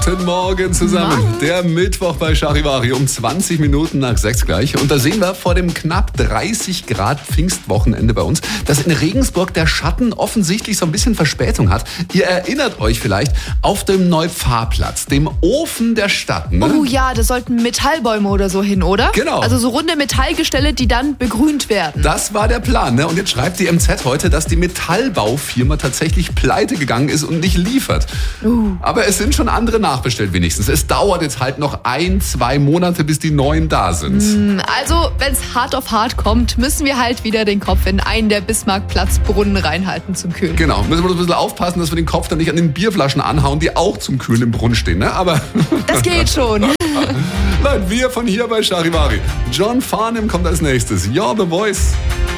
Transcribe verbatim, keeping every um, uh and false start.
Guten Morgen zusammen. Morgen. Der Mittwoch bei Charivari um zwanzig Minuten nach sechs gleich. Und da sehen wir vor dem knapp dreißig Grad Pfingstwochenende bei uns, dass in Regensburg der Schatten offensichtlich so ein bisschen Verspätung hat. Ihr erinnert euch vielleicht auf dem Neupfarrplatz, dem Ofen der Stadt. Ne? Oh ja, da sollten Metallbäume oder so hin, oder? Genau. Also so runde Metallgestelle, die dann begrünt werden. Das war der Plan. Ne? Und jetzt schreibt die M Z heute, dass die Metallbaufirma tatsächlich pleite gegangen ist und nicht liefert. Uh. Aber es sind schon andere nachbestellt wenigstens. Es dauert jetzt halt noch ein, zwei Monate, bis die neuen da sind. Also, wenn es hart auf hart kommt, müssen wir halt wieder den Kopf in einen der Bismarckplatzbrunnen reinhalten zum Kühlen. Genau, müssen wir ein bisschen aufpassen, dass wir den Kopf dann nicht an den Bierflaschen anhauen, die auch zum Kühlen im Brunnen stehen. Ne? Aber Das geht schon. Nein, wir von hier bei Charivari. John Farnham kommt als nächstes. You're the Voice.